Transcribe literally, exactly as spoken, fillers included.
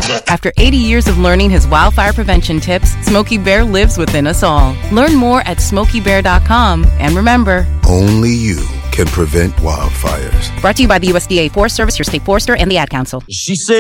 After eighty years of learning his wildfire prevention tips, Smokey Bear lives within us all. Learn more at smokey bear dot com. And remember, only you can prevent wildfires. Brought to you by the U S D A Forest Service, your state forester, and the Ad Council. She said.